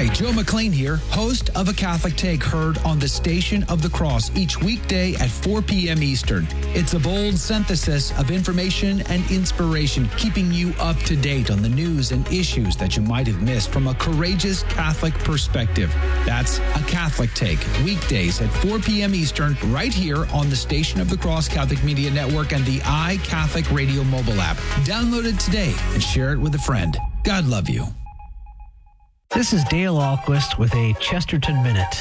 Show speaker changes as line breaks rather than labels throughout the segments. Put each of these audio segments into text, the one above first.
Hi, Joe McLean here, host of A Catholic Take, heard on the Station of the Cross each weekday at 4 p.m. Eastern. It's a bold synthesis of information and inspiration, keeping you up to date on the news and issues that you might have missed from a courageous Catholic perspective. That's A Catholic Take, weekdays at 4 p.m. Eastern, right here on the Station of the Cross Catholic Media Network and the iCatholic Radio mobile app. Download it today and share it with a friend. God love you.
This is Dale Ahlquist with a Chesterton Minute.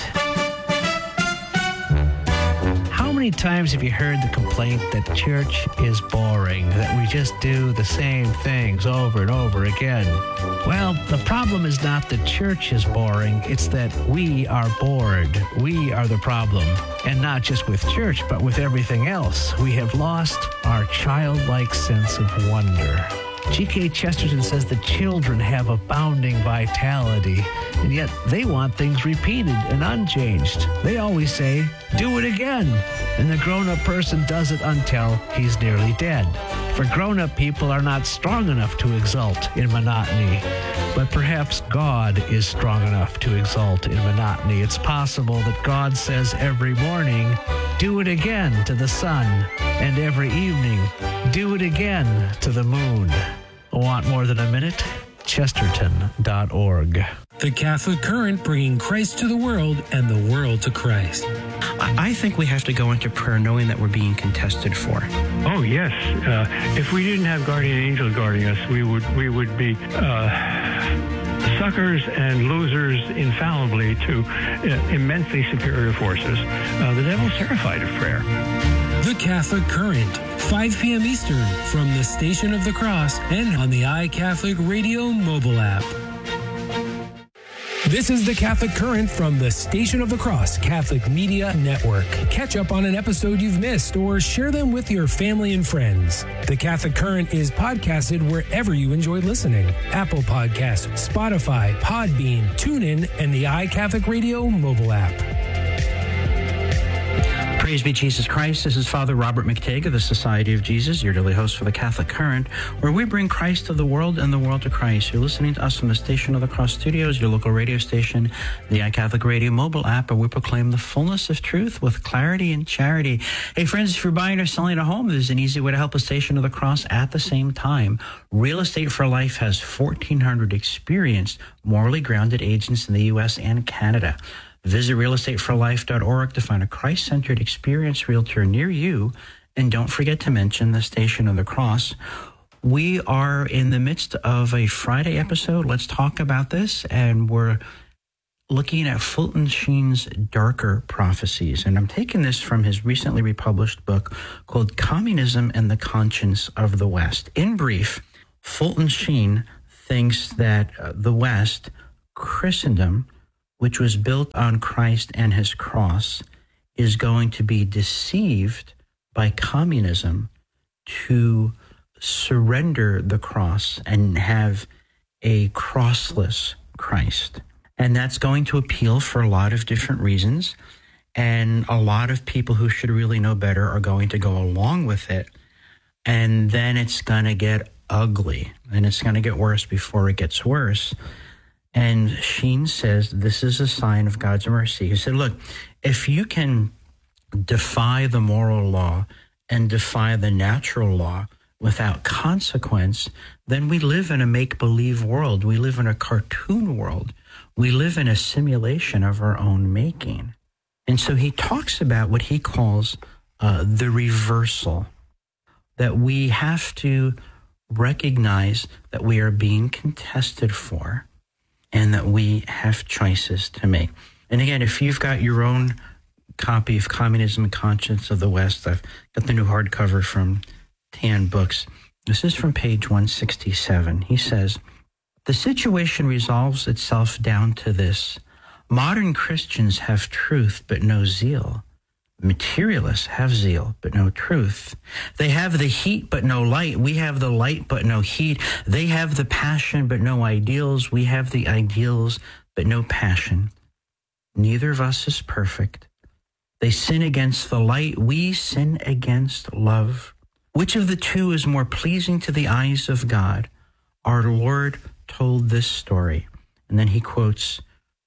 How many times have you heard the complaint that church is boring, that we just do the same things over and over again? Well, the problem is not that church is boring, it's that we are bored. We are the problem. And not just with church, but with everything else. We have lost our childlike sense of wonder. G.K. Chesterton says that children have abounding vitality, and yet they want things repeated and unchanged. They always say, do it again, and the grown-up person does it until he's nearly dead. For grown-up people are not strong enough to exult in monotony, but perhaps God is strong enough to exult in monotony. It's possible that God says every morning, do it again to the sun, and every evening, do it again to the moon. Want more than a minute? Chesterton.org.
The Catholic Current, bringing Christ to the world and the world to Christ.
I think we have to go into prayer knowing that we're being contested for.
Oh, yes. If we didn't have guardian angels guarding us, we would be suckers and losers infallibly to immensely superior forces. The devil's terrified of prayer.
The Catholic Current, 5 p.m. Eastern, from the Station of the Cross and on the iCatholic Radio mobile app. This is the Catholic Current from the Station of the Cross Catholic Media Network. Catch up on an episode you've missed or share them with your family and friends. The Catholic Current is podcasted wherever you enjoy listening. Apple Podcasts, Spotify, Podbean, TuneIn, and the iCatholic Radio mobile app.
Praise be Jesus Christ. This is Father Robert McTague of the Society of Jesus, your daily host for the Catholic Current, where we bring Christ to the world and the world to Christ. You're listening to us from the Station of the Cross Studios, your local radio station, the iCatholic Radio mobile app, where we proclaim the fullness of truth with clarity and charity. Hey, friends, if you're buying or selling a home, there's an easy way to help the Station of the Cross at the same time. Real Estate for Life has 1,400 experienced, morally grounded agents in the U.S. and Canada. Visit realestateforlife.org to find a Christ-centered experienced realtor near you. And don't forget to mention the Station of the Cross. We are in the midst of a Friday episode. Let's talk about this. And we're looking at Fulton Sheen's darker prophecies. And I'm taking this from his recently republished book called Communism and the Conscience of the West. In brief, Fulton Sheen thinks that the West, Christendom, which was built on Christ and his cross, is going to be deceived by communism to surrender the cross and have a crossless Christ. And that's going to appeal for a lot of different reasons. And a lot of people who should really know better are going to go along with it. And then it's going to get ugly, and it's going to get worse before it gets worse. And Sheen says this is a sign of God's mercy. He said, look, if you can defy the moral law and defy the natural law without consequence, then we live in a make-believe world. We live in a cartoon world. We live in a simulation of our own making. And so he talks about what he calls the reversal, that we have to recognize that we are being contested for, and that we have choices to make. And again, if you've got your own copy of Communism and Conscience of the West, I've got the new hardcover from Tan Books. This is from page 167. He says, the situation resolves itself down to this. Modern Christians have truth but no zeal. Materialists have zeal, but no truth. They have the heat, but no light. We have the light, but no heat. They have the passion, but no ideals. We have the ideals, but no passion. Neither of us is perfect. They sin against the light. We sin against love. Which of the two is more pleasing to the eyes of God? Our Lord told this story. And then he quotes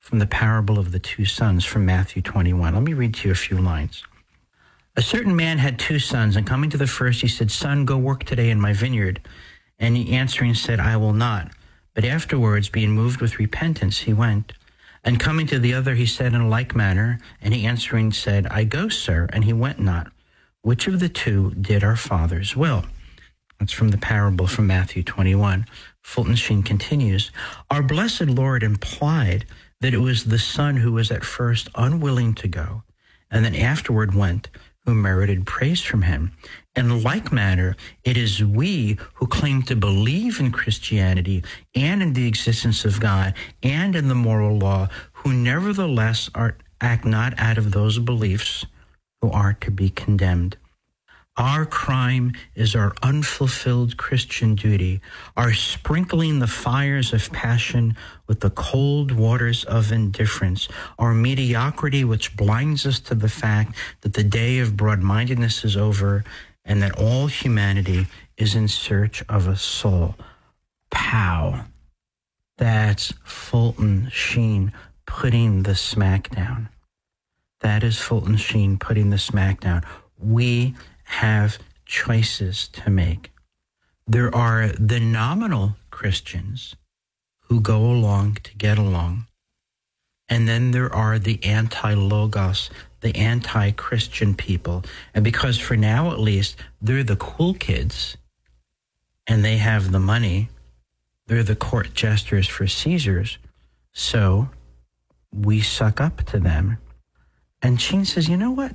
from the parable of the two sons from Matthew 21. Let me read to you a few lines. A certain man had two sons, and coming to the first, he said, Son, go work today in my vineyard. And he answering said, I will not. But afterwards, being moved with repentance, he went. And coming to the other, he said in like manner, and he answering said, I go, sir, and he went not. Which of the two did our father's will? That's from the parable from Matthew 21. Fulton Sheen continues, Our blessed Lord implied that it was the son who was at first unwilling to go, and then afterward went, who merited praise from him. In like manner, it is we who claim to believe in Christianity and in the existence of God and in the moral law, who nevertheless act not out of those beliefs, who are to be condemned. Our crime is our unfulfilled Christian duty, our sprinkling the fires of passion with the cold waters of indifference, our mediocrity which blinds us to the fact that the day of broad-mindedness is over and that all humanity is in search of a soul. Pow. That's Fulton Sheen putting the smack down. That is Fulton Sheen putting the smack down. We have choices to make. There are the nominal Christians who go along to get along. And then there are the anti-logos, the anti-Christian people. And because for now, at least, they're the cool kids and they have the money, they're the court jesters for Caesars. So we suck up to them. And Sheen says, you know what?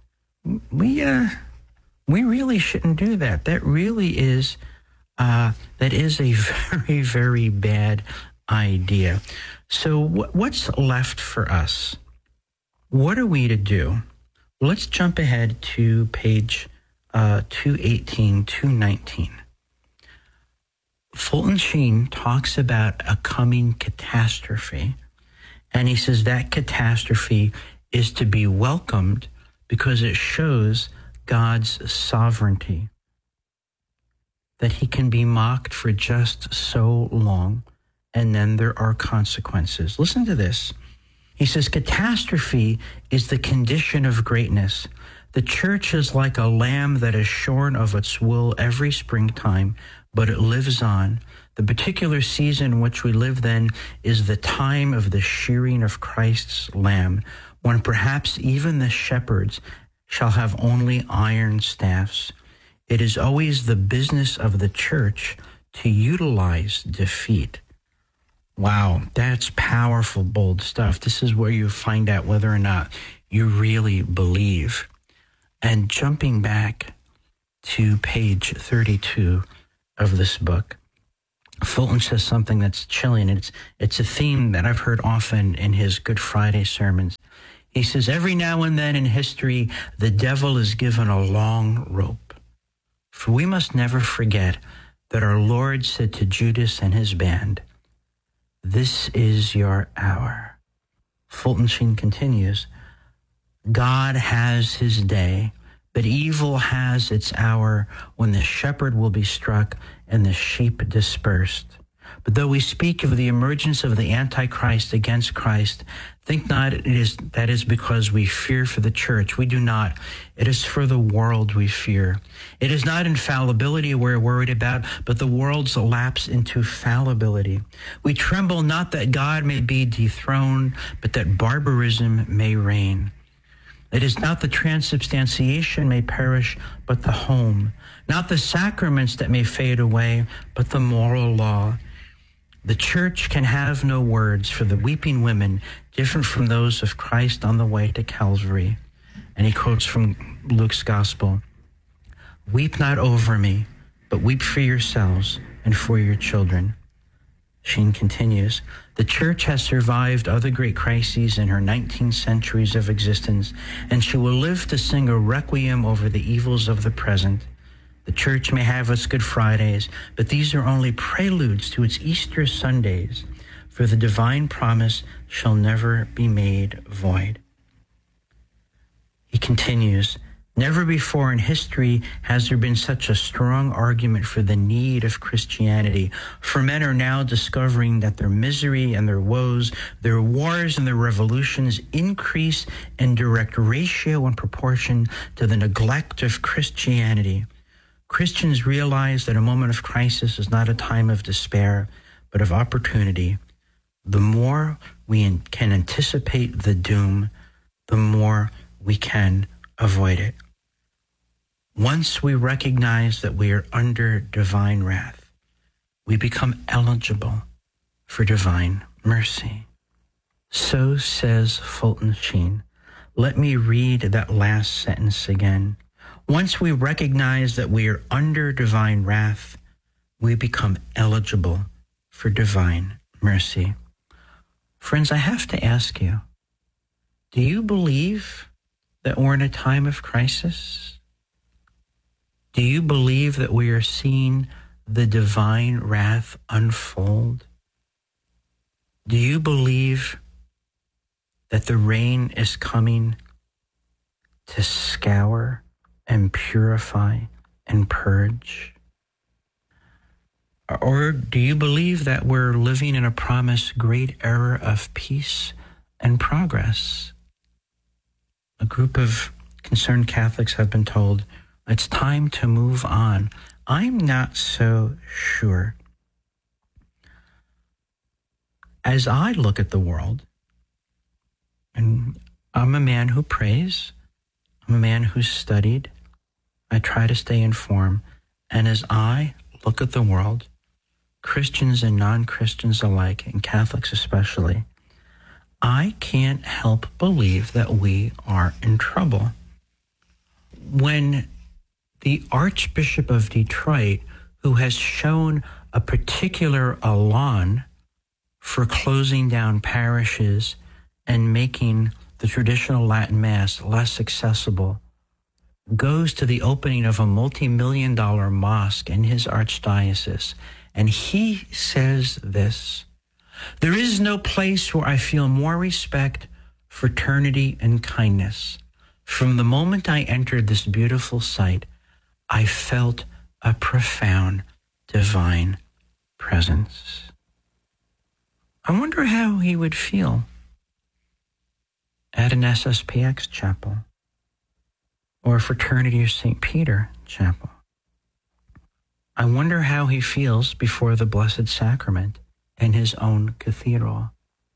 We really shouldn't do that. That really is, that is a very, very bad idea. So what's left for us? What are we to do? Well, let's jump ahead to page 218, 219. Fulton Sheen talks about a coming catastrophe, and he says that catastrophe is to be welcomed because it shows God's sovereignty, that he can be mocked for just so long, and then there are consequences. Listen to this. He says, catastrophe is the condition of greatness. The church is like a lamb that is shorn of its wool every springtime, but it lives on. The particular season in which we live then is the time of the shearing of Christ's lamb, when perhaps even the shepherds shall have only iron staffs. It is always the business of the church to utilize defeat. Wow, that's powerful, bold stuff. This is where you find out whether or not you really believe. And jumping back to page 32 of this book, Fulton says something that's chilling. It's a theme that I've heard often in his Good Friday sermons. He says, every now and then in history, the devil is given a long rope. For we must never forget that our Lord said to Judas and his band, this is your hour. Fulton Sheen continues, God has his day, but evil has its hour when the shepherd will be struck and the sheep dispersed. But though we speak of the emergence of the Antichrist against Christ, think not that is because we fear for the church. We do not. It is for the world we fear. It is not infallibility we're worried about, but the world's lapse into fallibility. We tremble not that God may be dethroned, but that barbarism may reign. It is not the transubstantiation may perish, but the home. Not the sacraments that may fade away, but the moral law. The church can have no words for the weeping women different from those of Christ on the way to Calvary. And he quotes from Luke's gospel, weep not over me, but weep for yourselves and for your children. Sheen continues, the church has survived other great crises in her 19 centuries of existence, and she will live to sing a requiem over the evils of the present. The church may have its Good Fridays, but these are only preludes to its Easter Sundays, for the divine promise shall never be made void. He continues, Never before in history has there been such a strong argument for the need of Christianity. For men are now discovering that their misery and their woes, their wars and their revolutions increase in direct ratio and proportion to the neglect of Christianity. Christians realize that a moment of crisis is not a time of despair, but of opportunity. The more we can anticipate the doom, the more we can avoid it. Once we recognize that we are under divine wrath, we become eligible for divine mercy. So says Fulton Sheen. Let me read that last sentence again. Once we recognize that we are under divine wrath, we become eligible for divine mercy. Friends, I have to ask you, do you believe that we're in a time of crisis? Do you believe that we are seeing the divine wrath unfold? Do you believe that the rain is coming to scour and purify and purge? Or do you believe that we're living in a promised great era of peace and progress? A group of concerned Catholics have been told, it's time to move on. I'm not so sure. As I look at the world, and I'm a man who prays, I'm a man who's studied, I try to stay informed, and as I look at the world, Christians and non-Christians alike, and Catholics especially, I can't help believe that we are in trouble. When the Archbishop of Detroit, who has shown a particular elan for closing down parishes and making the traditional Latin Mass less accessible, goes to the opening of a multi-million-dollar mosque in his archdiocese, and he says this: there is no place where I feel more respect, fraternity, and kindness. From the moment I entered this beautiful site, I felt a profound divine presence. I wonder how he would feel at an SSPX chapel or a Fraternity of St. Peter chapel. I wonder how he feels before the Blessed Sacrament in his own cathedral.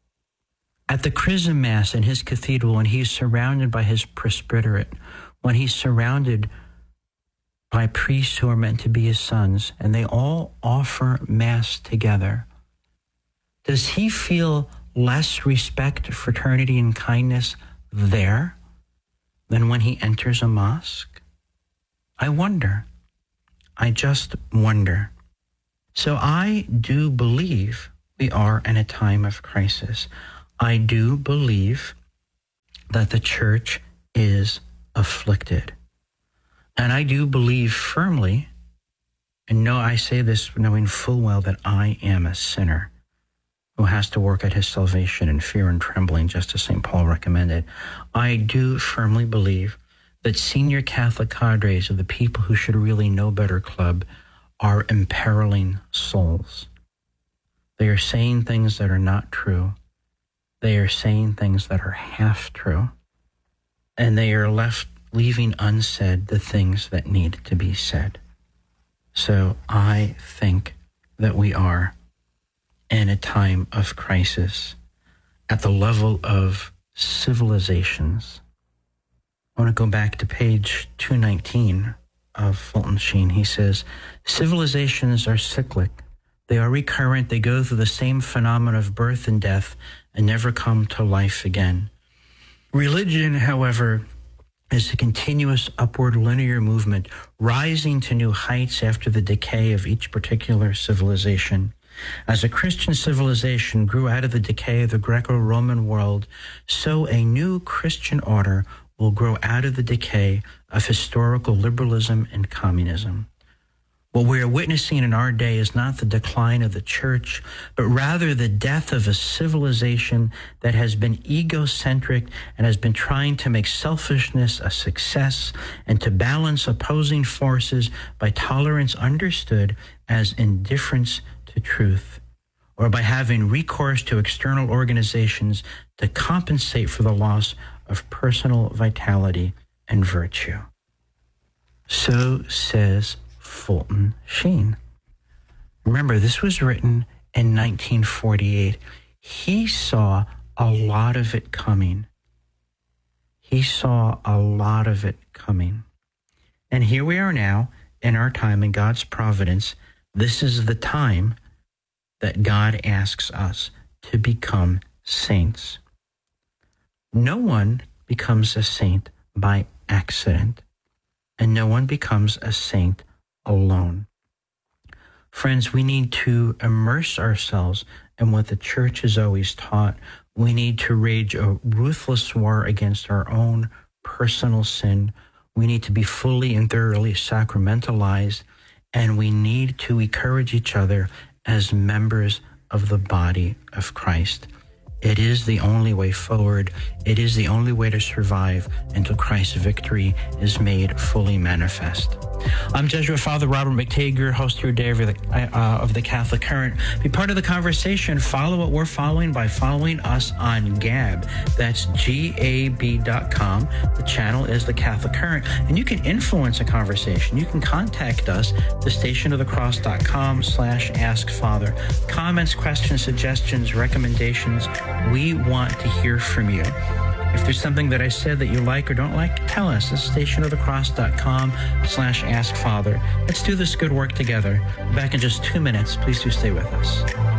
At the Chrism Mass in his cathedral, when he's surrounded by his presbyterate, when he's surrounded by priests who are meant to be his sons, and they all offer Mass together, does he feel less respect, fraternity, and kindness there than when he enters a mosque? I wonder. I just wonder. So I do believe we are in a time of crisis. I do believe that the church is afflicted. And I do believe firmly, and no, I say this knowing full well that I am a sinner who has to work at his salvation in fear and trembling, just as St. Paul recommended. I do firmly believe that senior Catholic cadres of the People Who Should Really Know Better Club are imperiling souls. They are saying things that are not true. They are saying things that are half true. And they are leaving unsaid the things that need to be said. So I think that we are in a time of crisis at the level of civilizations. I want to go back to page 219 of Fulton Sheen. He says, civilizations are cyclic. They are recurrent. They go through the same phenomena of birth and death and never come to life again. Religion, however, is a continuous upward linear movement, rising to new heights after the decay of each particular civilization. As a Christian civilization grew out of the decay of the Greco-Roman world, so a new Christian order will grow out of the decay of historical liberalism and communism. What we are witnessing in our day is not the decline of the church, but rather the death of a civilization that has been egocentric and has been trying to make selfishness a success and to balance opposing forces by tolerance understood as indifference to truth, or by having recourse to external organizations to compensate for the loss of personal vitality and virtue. So says Fulton Sheen. Remember, this was written in 1948. He saw a lot of it coming. He saw a lot of it coming. And here we are now in our time in God's providence. This is the time that God asks us to become saints. No one becomes a saint by accident, and no one becomes a saint alone. Friends, we need to immerse ourselves in what the church has always taught. We need to wage a ruthless war against our own personal sin. We need to be fully and thoroughly sacramentalized, and we need to encourage each other as members of the body of Christ. It is the only way forward. It is the only way to survive until Christ's victory is made fully manifest. I'm Jesuit Father Robert McTague, your host here today of the Catholic Current. Be part of the conversation. Follow what we're following by following us on Gab. That's gab.com. The channel is the Catholic Current. And you can influence a conversation. You can contact us, thestationofthecross.com/askfather. Comments, questions, suggestions, recommendations. We want to hear from you. If there's something that I said that you like or don't like, tell us. It's stationofthecross.com/askfather. Let's do this good work together. Back in just 2 minutes. Please do stay with us.